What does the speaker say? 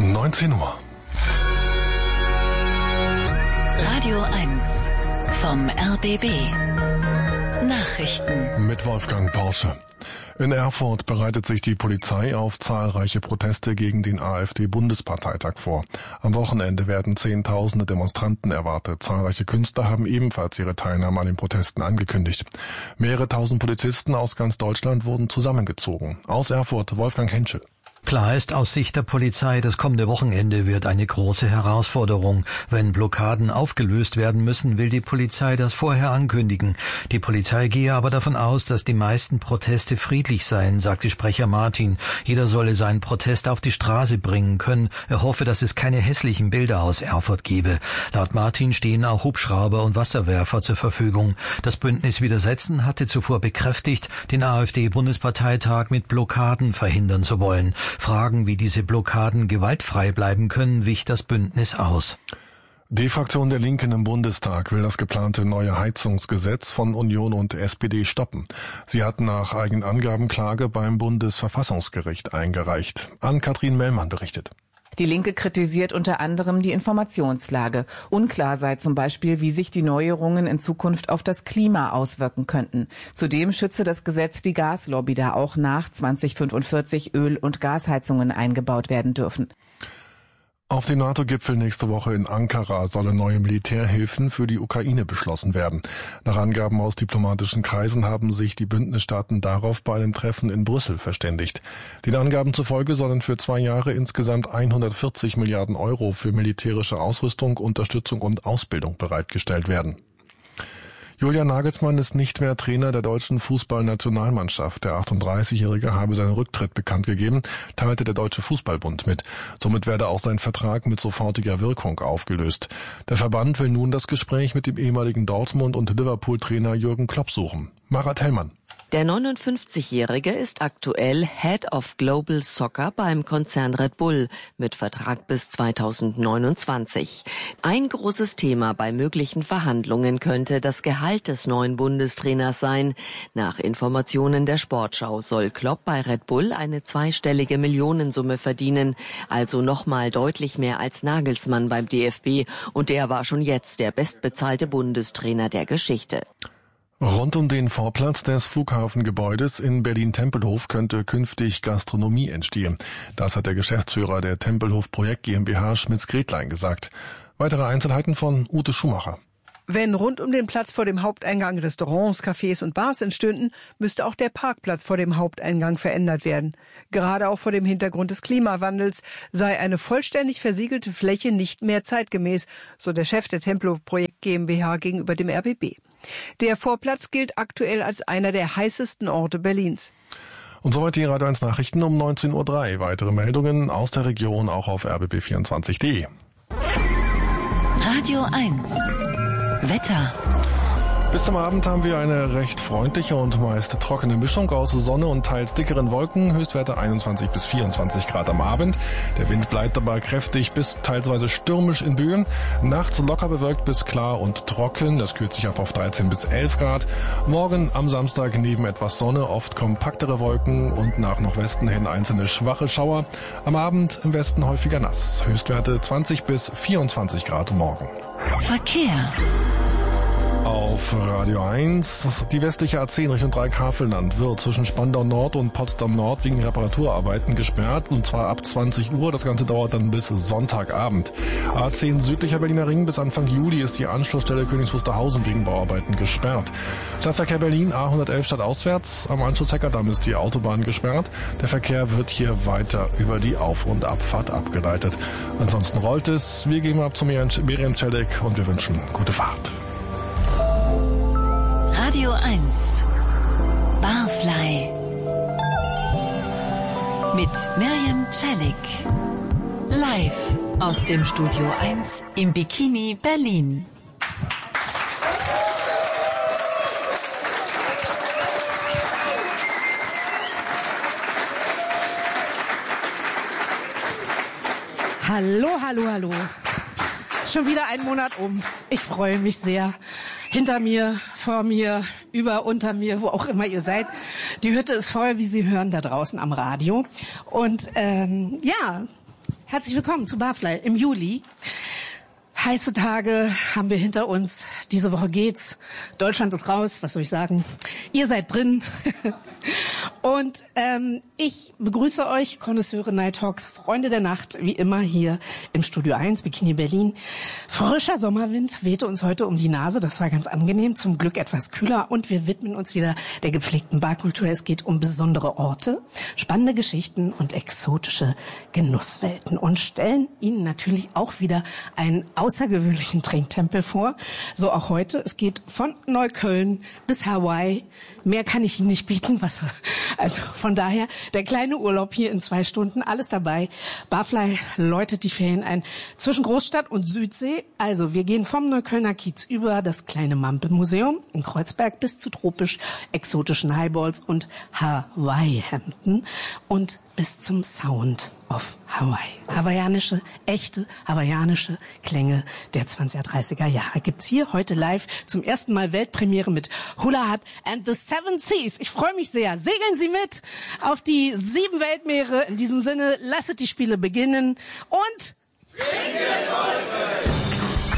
19 Uhr. Radio 1 vom RBB. Nachrichten mit Wolfgang Porsche. In Erfurt bereitet sich die Polizei auf zahlreiche Proteste gegen den AfD-Bundesparteitag vor. Am Wochenende werden Zehntausende Demonstranten erwartet. Zahlreiche Künstler haben ebenfalls ihre Teilnahme an den Protesten angekündigt. Mehrere tausend Polizisten aus ganz Deutschland wurden zusammengezogen. Aus Erfurt, Wolfgang Henschel. Klar ist aus Sicht der Polizei, das kommende Wochenende wird eine große Herausforderung. Wenn Blockaden aufgelöst werden müssen, will die Polizei das vorher ankündigen. Die Polizei gehe aber davon aus, dass die meisten Proteste friedlich seien, sagte Sprecher Martin. Jeder solle seinen Protest auf die Straße bringen können. Er hoffe, dass es keine hässlichen Bilder aus Erfurt gebe. Laut Martin stehen auch Hubschrauber und Wasserwerfer zur Verfügung. Das Bündnis Widersetzen hatte zuvor bekräftigt, den AfD-Bundesparteitag mit Blockaden verhindern zu wollen. Fragen, wie diese Blockaden gewaltfrei bleiben können, wich das Bündnis aus. Die Fraktion der Linken im Bundestag will das geplante neue Heizungsgesetz von Union und SPD stoppen. Sie hat nach eigenen Angaben Klage beim Bundesverfassungsgericht eingereicht. Ann-Kathrin Mellmann berichtet. Die Linke kritisiert unter anderem die Informationslage. Unklar sei zum Beispiel, wie sich die Neuerungen in Zukunft auf das Klima auswirken könnten. Zudem schütze das Gesetz die Gaslobby, da auch nach 2045 Öl- und Gasheizungen eingebaut werden dürfen. Auf dem NATO-Gipfel nächste Woche in Ankara sollen neue Militärhilfen für die Ukraine beschlossen werden. Nach Angaben aus diplomatischen Kreisen haben sich die Bündnisstaaten darauf bei einem Treffen in Brüssel verständigt. Den Angaben zufolge sollen für 2 Jahre insgesamt 140 Milliarden Euro für militärische Ausrüstung, Unterstützung und Ausbildung bereitgestellt werden. Julian Nagelsmann ist nicht mehr Trainer der deutschen Fußballnationalmannschaft. Der 38-Jährige habe seinen Rücktritt bekannt gegeben, teilte der Deutsche Fußballbund mit. Somit werde auch sein Vertrag mit sofortiger Wirkung aufgelöst. Der Verband will nun das Gespräch mit dem ehemaligen Dortmund- und Liverpool-Trainer Jürgen Klopp suchen. Marat Hellmann. Der 59-Jährige ist aktuell Head of Global Soccer beim Konzern Red Bull mit Vertrag bis 2029. Ein großes Thema bei möglichen Verhandlungen könnte das Gehalt des neuen Bundestrainers sein. Nach Informationen der Sportschau soll Klopp bei Red Bull eine zweistellige Millionensumme verdienen, also nochmal deutlich mehr als Nagelsmann beim DFB, und der war schon jetzt der bestbezahlte Bundestrainer der Geschichte. Rund um den Vorplatz des Flughafengebäudes in Berlin-Tempelhof könnte künftig Gastronomie entstehen. Das hat der Geschäftsführer der Tempelhof Projekt GmbH Schmitz-Gretlein gesagt. Weitere Einzelheiten von Ute Schumacher. Wenn rund um den Platz vor dem Haupteingang Restaurants, Cafés und Bars entstünden, müsste auch der Parkplatz vor dem Haupteingang verändert werden. Gerade auch vor dem Hintergrund des Klimawandels sei eine vollständig versiegelte Fläche nicht mehr zeitgemäß, so der Chef der Tempelhof Projekt GmbH gegenüber dem RBB. Der Vorplatz gilt aktuell als einer der heißesten Orte Berlins. Und soweit die Radio 1 Nachrichten um 19:03 Uhr. Weitere Meldungen aus der Region auch auf rbb24.de. Radio 1 Wetter. Bis zum Abend haben wir eine recht freundliche und meist trockene Mischung aus Sonne und teils dickeren Wolken. Höchstwerte 21 bis 24 Grad am Abend. Der Wind bleibt dabei kräftig bis teilweise stürmisch in Böen. Nachts locker bewölkt bis klar und trocken. Es kühlt sich ab auf 13 bis 11 Grad. Morgen am Samstag neben etwas Sonne oft kompaktere Wolken und nach Nordwesten hin einzelne schwache Schauer. Am Abend im Westen häufiger nass. Höchstwerte 20 bis 24 Grad morgen. Verkehr. Auf Radio 1. Die westliche A10 Richtung Dreieck-Havelland wird zwischen Spandau Nord und Potsdam Nord wegen Reparaturarbeiten gesperrt, und zwar ab 20 Uhr. Das Ganze dauert dann bis Sonntagabend. A10 südlicher Berliner Ring bis Anfang Juli ist die Anschlussstelle Königs Wusterhausen wegen Bauarbeiten gesperrt. Stadtverkehr Berlin A111 stadtauswärts. Am Anschluss Heckerdamm ist die Autobahn gesperrt. Der Verkehr wird hier weiter über die Auf- und Abfahrt abgeleitet. Ansonsten rollt es. Wir gehen ab zum Miriam Celik und wir wünschen gute Fahrt. Radio 1 Barfly mit Miriam Celik. Live aus dem Studio 1 im Bikini Berlin. Hallo, hallo, hallo. Schon wieder ein Monat um. Ich freue mich sehr. Hinter mir, vor mir, über, unter mir, wo auch immer ihr seid. Die Hütte ist voll, wie Sie hören, da draußen am Radio. Und ja, herzlich willkommen zu Barfly im Juli. Heiße Tage haben wir hinter uns. Diese Woche geht's. Deutschland ist raus, was soll ich sagen? Ihr seid drin. Und ich begrüße euch, Connoisseure Nighthawks, Freunde der Nacht, wie immer hier im Studio 1, Bikini Berlin. Frischer Sommerwind wehte uns heute um die Nase, das war ganz angenehm, zum Glück etwas kühler. Und wir widmen uns wieder der gepflegten Barkultur. Es geht um besondere Orte, spannende Geschichten und exotische Genusswelten. Und stellen Ihnen natürlich auch wieder einen außergewöhnlichen Trinktempel vor. So auch heute. Es geht von Neukölln bis Hawaii. Mehr kann ich Ihnen nicht bieten. Also von daher, der kleine Urlaub hier in 2 Stunden, alles dabei. Barfly läutet die Ferien ein zwischen Großstadt und Südsee. Also wir gehen vom Neuköllner Kiez über das kleine Mampe-Museum in Kreuzberg bis zu tropisch exotischen Highballs und Hawaii-Hemden und bis zum Sound of Hawaii. Echte hawaiianische Klänge der 20er, 30er Jahre gibt's hier heute live zum ersten Mal Weltpremiere mit Hula Hut and the Seven Seas. Ich freue mich sehr. Segeln Sie mit auf die 7 Weltmeere. In diesem Sinne, lasset die Spiele beginnen und... Trinke Teufel!